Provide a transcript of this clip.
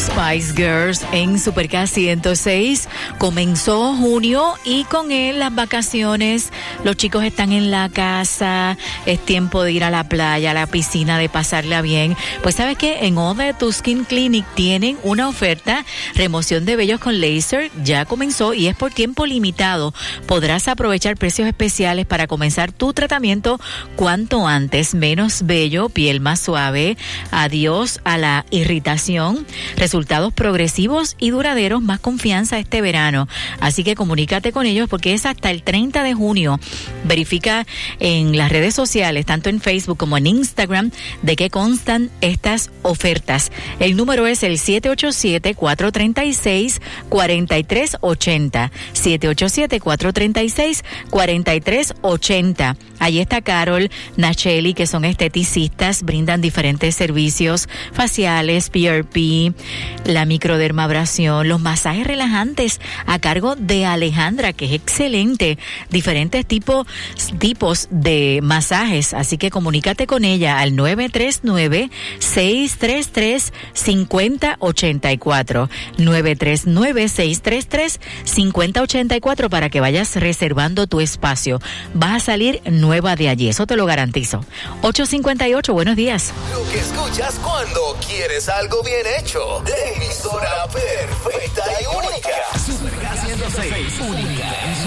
Spice Girls en Superca 106. Comenzó junio y con él las vacaciones. Los chicos están en la casa. Es tiempo de ir a la playa, a la piscina, de pasarla bien. Pues ¿sabes qué? En All That To Skin Clinic tienen una oferta. Remoción de vellos con láser ya comenzó y es por tiempo limitado. Podrás aprovechar precios especiales para comenzar tu tratamiento cuanto antes. Menos vello, piel más suave. Adiós a la irritación. Resultados progresivos y duraderos, más confianza este verano. Así que comunícate con ellos porque es hasta el 30 de junio. Verifica en las redes sociales, tanto en Facebook como en Instagram, de qué constan estas ofertas. El número es el 787-436-4380. 787-436-4380. Ahí está Carol, Nacheli, que son esteticistas, brindan diferentes servicios faciales, PRP, la microdermabrasión, los masajes relajantes a cargo de Alejandra, que es excelente, diferentes tipos de masajes, así que comunícate con ella al 939-633-5084, 939-633-5084 para que vayas reservando tu espacio. Vas a salir nueva de allí, eso te lo garantizo. 858, buenos días. Lo que escuchas cuando quieres algo bien hecho. La emisora perfecta y única. Superca 106, única en su